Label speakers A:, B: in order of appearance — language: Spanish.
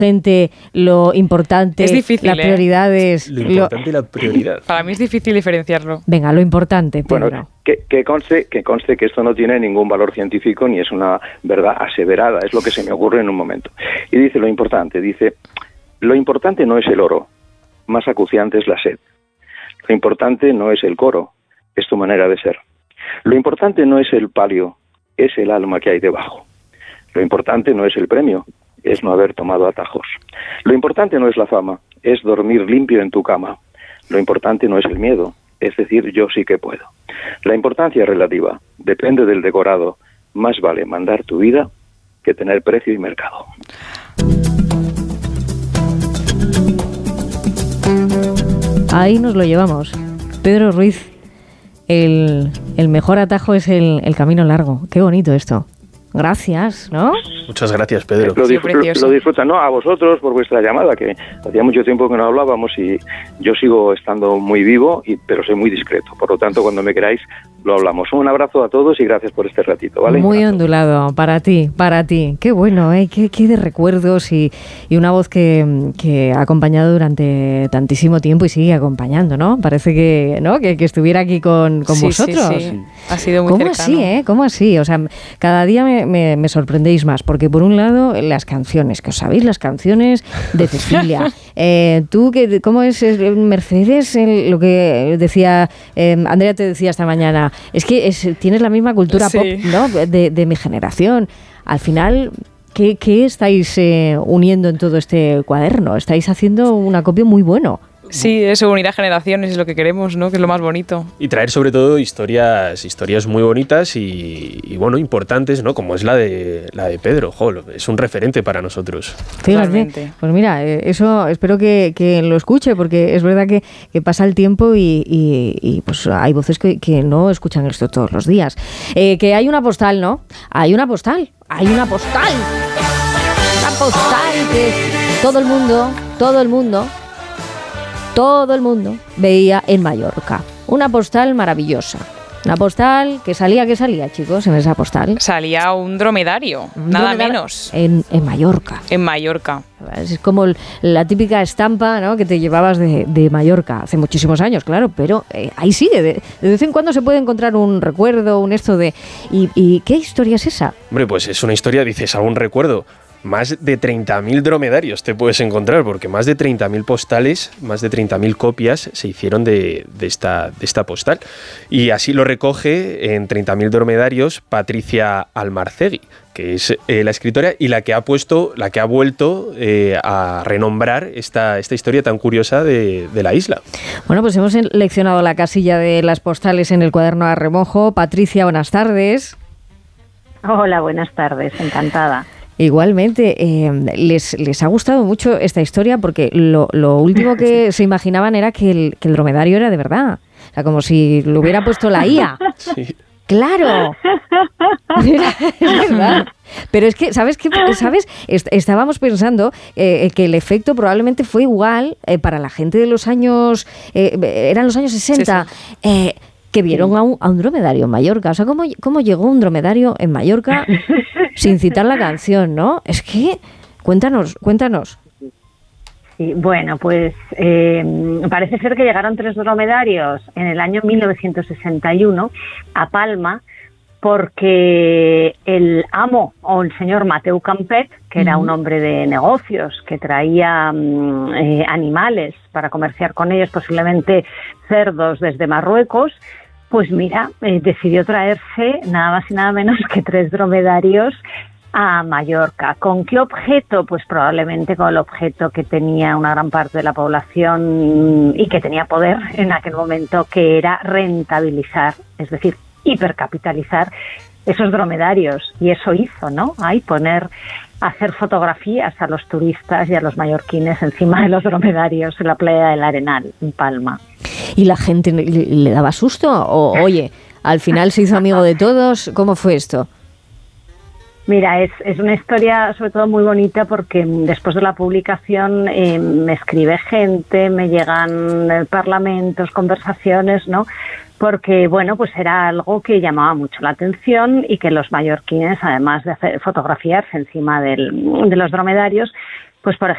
A: lo importante,
B: es difícil,
A: las prioridades.
C: Lo importante y la prioridad.
B: Para mí es difícil diferenciarlo.
A: Venga, lo importante, Pedro.
D: Bueno, que conste que esto no tiene ningún valor científico ni es una verdad aseverada, es lo que se me ocurre en un momento. Y dice lo importante no es el oro, más acuciante es la sed. Lo importante no es el coro, es tu manera de ser. Lo importante no es el palio, es el alma que hay debajo. Lo importante no es el premio, es no haber tomado atajos. Lo importante no es la fama, es dormir limpio en tu cama. Lo importante no es el miedo, es decir, yo sí que puedo. La importancia es relativa, depende del decorado. Más vale mandar tu vida que tener precio y mercado.
A: Ahí nos lo llevamos. Pedro Ruiz, el mejor atajo es el camino largo. Qué bonito esto. Gracias, ¿no?
C: Muchas gracias, Pedro.
D: Lo disfrutan, ¿no? A vosotros por vuestra llamada, que hacía mucho tiempo que no hablábamos y yo sigo estando muy vivo, pero soy muy discreto. Por lo tanto, cuando me queráis, lo hablamos. Un abrazo a todos y gracias por este ratito, ¿vale?
A: Muy ondulado, para ti. Qué bueno, ¿eh? Qué de recuerdos y una voz que ha acompañado durante tantísimo tiempo y sigue acompañando, ¿no? Parece que, ¿no? que estuviera aquí con vosotros.
B: Sí. Ha sido muy cercano.
A: ¿Cómo así, eh? ¿Cómo así? O sea, cada día me sorprendéis más, porque por un lado, las canciones, que os sabéis las canciones de Cecilia. Tú, ¿cómo es Mercedes? Lo que decía Andrea, te decía esta mañana, es que tienes la misma cultura pop, ¿no? de mi generación. Al final, ¿qué estáis uniendo en todo este cuaderno? Estáis haciendo un acopio muy bueno.
B: Sí, eso, unir a generaciones es lo que queremos, ¿no? Que es lo más bonito.
C: Y traer sobre todo historias muy bonitas y bueno, importantes, ¿no? Como es la de Pedro. Es un referente para nosotros.
A: Fíjate, pues mira, eso espero que lo escuche, porque es verdad que pasa el tiempo y pues hay voces que no escuchan esto todos los días. Que hay una postal, ¿no? Hay una postal que todo el mundo veía en Mallorca. Una postal maravillosa. Una postal que salía, chicos, en esa postal.
B: Salía un dromedario, nada menos.
A: En Mallorca.
B: En Mallorca.
A: Es como la típica estampa, ¿no? Que te llevabas de Mallorca hace muchísimos años, claro, pero ahí sigue. De vez en cuando se puede encontrar un recuerdo, un esto de... ¿Y qué historia es esa?
C: Hombre, pues es una historia, dices, algún recuerdo. Más de 30.000 dromedarios te puedes encontrar, porque más de 30.000 postales, más de 30.000 copias se hicieron de esta postal. Y así lo recoge en 30.000 dromedarios Patricia Almarcegui, que es la escritora y la que ha vuelto a renombrar esta historia tan curiosa de la isla.
A: Bueno, pues hemos seleccionado la casilla de las postales en el cuaderno a remojo. Patricia, buenas tardes.
E: Hola, buenas tardes, encantada.
A: Igualmente, les ha gustado mucho esta historia, porque lo último que se imaginaban era que el dromedario era de verdad. O sea, como si lo hubiera puesto la IA.
C: Sí.
A: ¡Claro! Es verdad. Pero es que, ¿sabes? Estábamos pensando que el efecto probablemente fue igual para la gente de los años... eran los años 60... Sí. Que vieron a un dromedario en Mallorca. O sea, ¿cómo llegó un dromedario en Mallorca sin citar la canción, no? Es que, cuéntanos.
E: Sí, bueno, pues parece ser que llegaron 3 dromedarios en el año 1961 a Palma, porque el amo o el señor Mateu Campet, que era un hombre de negocios, que traía animales para comerciar con ellos, posiblemente cerdos desde Marruecos, pues mira, decidió traerse nada más y nada menos que 3 dromedarios a Mallorca. ¿Con qué objeto? Pues probablemente con el objeto que tenía una gran parte de la población y que tenía poder en aquel momento, que era rentabilizar, es decir, hipercapitalizar esos dromedarios. Y eso hizo, ¿no? Hacer fotografías a los turistas y a los mallorquines encima de los dromedarios en la playa del Arenal, en Palma.
A: ¿Y la gente le daba susto? O, oye, al final se hizo amigo de todos. ¿Cómo fue esto?
E: Mira, es una historia sobre todo muy bonita, porque después de la publicación me escribe gente, me llegan parlamentos, conversaciones, ¿no? Porque, bueno, pues era algo que llamaba mucho la atención y que los mallorquines, además de fotografiarse encima de los dromedarios, pues por ejemplo,